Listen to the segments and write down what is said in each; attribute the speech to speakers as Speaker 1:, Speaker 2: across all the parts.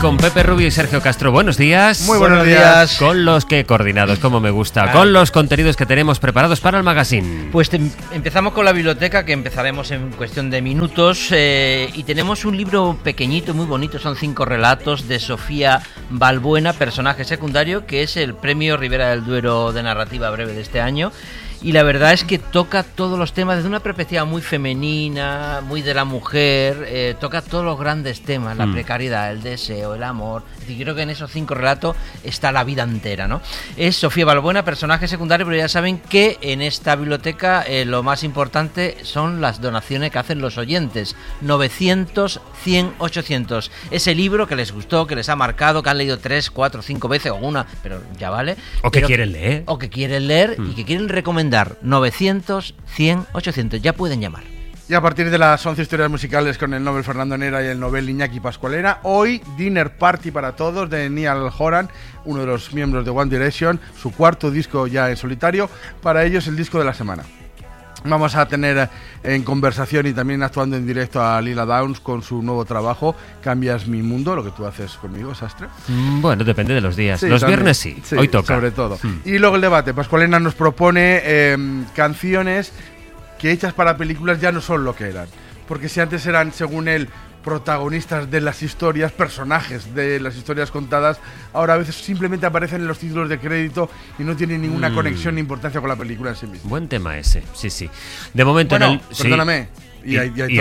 Speaker 1: con Pepe Rubio y Sergio Castro. Buenos días.
Speaker 2: Muy buenos días.
Speaker 1: Con los que coordinados, como me gusta, con los contenidos que tenemos preparados para el magazine.
Speaker 3: Pues empezamos con la biblioteca, que empezaremos en cuestión de minutos, y tenemos un libro pequeñito, muy bonito, son 5 relatos de Sofía Balbuena, personaje secundario, que es el premio Ribera del Duero de narrativa breve de este año. Y la verdad es que toca todos los temas desde una perspectiva muy femenina, muy de la mujer, toca todos los grandes temas, la precariedad, el deseo, el amor. Y creo que en esos 5 relatos está la vida entera, ¿no? Es Sofía Balbuena, personaje secundario, pero ya saben que en esta biblioteca lo más importante son las donaciones que hacen los oyentes. 900, 100, 800. Ese libro que les gustó, que les ha marcado, que han leído 3, 4, 5 veces o una, pero ya vale.
Speaker 1: O que quieren leer.
Speaker 3: O que quieren leer y que quieren recomendar. 900, 100, 800. Ya pueden llamar.
Speaker 2: Y a partir de las 11 historias musicales con el Nobel Fernando Nera y el Nobel Iñaki Pascualera, hoy Dinner Party para Todos de Niall Horan, uno de los miembros de One Direction, su 4º disco ya en solitario, para ellos el disco de la semana. Vamos a tener en conversación y también actuando en directo a Lila Downs con su nuevo trabajo, Cambias mi mundo, lo que tú haces conmigo, Sastre.
Speaker 1: Bueno, depende de los días.
Speaker 2: Sí,
Speaker 1: los
Speaker 2: también.
Speaker 1: Viernes sí, hoy toca.
Speaker 2: Sobre todo. Y luego el debate. Pascualena nos propone canciones que hechas para películas ya no son lo que eran. Porque si antes eran, según él, protagonistas de las historias, personajes de las historias contadas, ahora a veces simplemente aparecen en los títulos de crédito y no tienen ninguna conexión ni importancia con la película en sí misma.
Speaker 1: Buen tema ese, sí. De momento
Speaker 2: bueno,
Speaker 1: sí.
Speaker 2: Perdóname. Y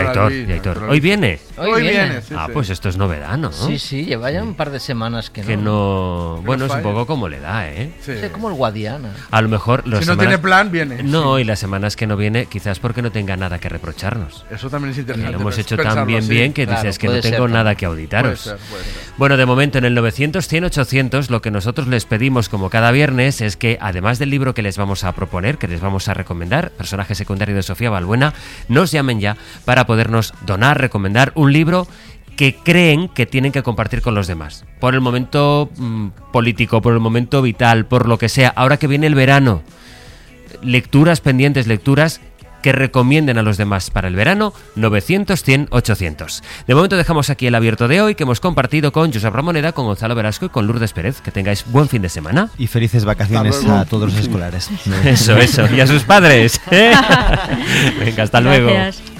Speaker 1: Aitor. ¿Hoy viene?
Speaker 3: Hoy viene.
Speaker 2: Sí,
Speaker 1: sí. Pues esto es novedad, ¿no?
Speaker 3: Sí, lleva ya un par de semanas que
Speaker 1: no. Bueno, es un
Speaker 2: falla.
Speaker 1: poco como le da, ¿eh?
Speaker 2: Sí.
Speaker 3: Es como el Guadiana.
Speaker 1: A lo mejor
Speaker 2: Si no tiene plan, viene.
Speaker 1: No, y las semanas que no viene, quizás porque no tenga nada que reprocharnos.
Speaker 2: Eso también es interesante.
Speaker 1: Lo hemos hecho
Speaker 2: pensarlo
Speaker 1: tan bien
Speaker 2: así.
Speaker 1: que
Speaker 3: Claro,
Speaker 1: dices que no
Speaker 3: puede
Speaker 1: tengo
Speaker 3: ser,
Speaker 1: nada que auditaros.
Speaker 2: Puede ser.
Speaker 1: Bueno, de momento en el 900, 100, 800 lo que nosotros les pedimos como cada viernes es que, además del libro que les vamos a proponer, que les vamos a recomendar, personaje secundario de Sofía Balbuena, nos llamen ya para podernos donar, recomendar un libro que creen que tienen que compartir con los demás. Por el momento político, por el momento vital, por lo que sea. Ahora que viene el verano, lecturas pendientes, lecturas que recomienden a los demás para el verano, 900, 100, 800. De momento dejamos aquí el abierto de hoy que hemos compartido con Josep Ramoneda, con Gonzalo Velasco y con Lourdes Pérez. Que tengáis buen fin de semana.
Speaker 4: Y felices vacaciones a todos los escolares.
Speaker 1: Eso. Y a sus padres. Venga, hasta luego.
Speaker 5: Gracias.